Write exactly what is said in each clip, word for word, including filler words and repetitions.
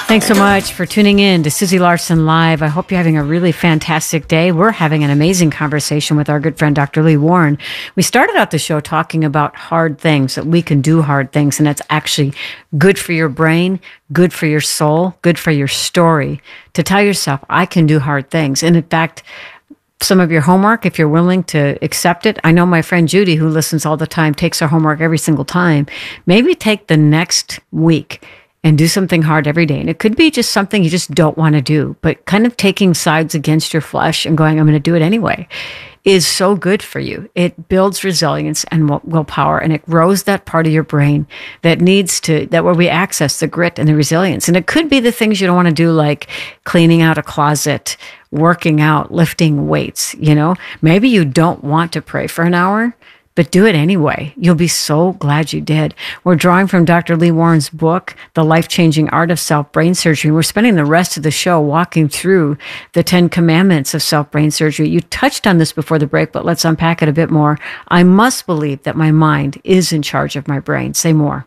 Thanks so much for tuning in to Susie Larson Live. I hope you're having a really fantastic day. We're having an amazing conversation with our good friend, Doctor Lee Warren. We started out the show talking about hard things, that we can do hard things, and that's actually good for your brain, good for your soul, good for your story, to tell yourself, I can do hard things. And in fact, some of your homework, if you're willing to accept it. I know my friend Judy, who listens all the time, takes her homework every single time. Maybe take the next week and do something hard every day. And it could be just something you just don't want to do, but kind of taking sides against your flesh and going, I'm going to do it anyway, is so good for you. It builds resilience and willpower, and it grows that part of your brain that needs to, that where we access the grit and the resilience. And it could be the things you don't want to do, like cleaning out a closet, working out, lifting weights, you know. Maybe you don't want to pray for an hour, but do it anyway. You'll be so glad you did. We're drawing from Doctor Lee Warren's book, The Life-Changing Art of Self-Brain Surgery. We're spending the rest of the show walking through the Ten Commandments of self-brain surgery. You touched on this before the break, but let's unpack it a bit more. I must believe that my mind is in charge of my brain. Say more.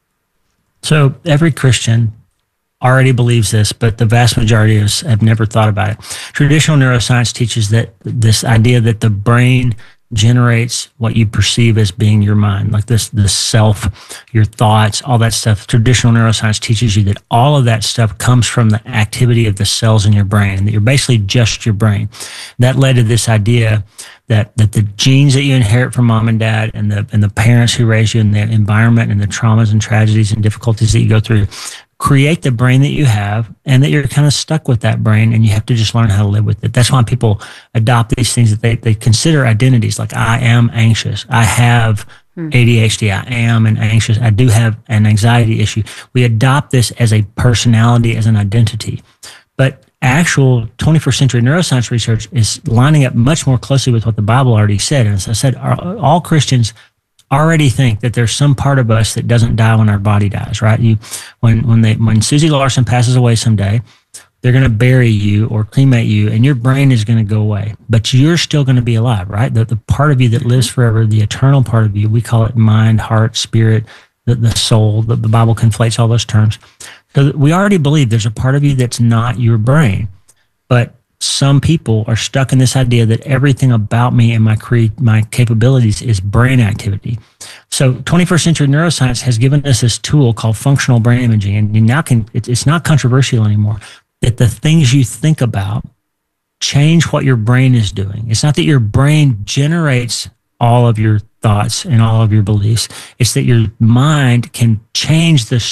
So every Christian already believes this, but the vast majority of us have never thought about it. Traditional neuroscience teaches that this idea that the brain generates what you perceive as being your mind, like this, the self, your thoughts, all that stuff. Traditional neuroscience teaches you that all of that stuff comes from the activity of the cells in your brain, that you're basically just your brain. That led to this idea that that the genes that you inherit from mom and dad, and the and the parents who raise you, and the environment and the traumas and tragedies and difficulties that you go through, create the brain that you have, and that you're kind of stuck with that brain, and you have to just learn how to live with it. That's why people adopt these things that they, they consider identities, like I am anxious, I have A D H D, I am an anxious, I do have an anxiety issue. We adopt this as a personality, as an identity. But actual twenty-first century neuroscience research is lining up much more closely with what the Bible already said. And as I said, all Christians already think that there's some part of us that doesn't die when our body dies, right? You, when when they when Susie Larson passes away someday, they're going to bury you or cremate you, and your brain is going to go away, but you're still going to be alive, right? The the part of you that lives forever, the eternal part of you, we call it mind, heart, spirit, the the soul. The, the Bible conflates all those terms. So we already believe there's a part of you that's not your brain, but some people are stuck in this idea that everything about me and my cre- my capabilities is brain activity. So twenty-first century neuroscience has given us this tool called functional brain imaging, and you now can, it's, it's not controversial anymore, that the things you think about change what your brain is doing. It's not that your brain generates all of your thoughts and all of your beliefs. It's that your mind can change the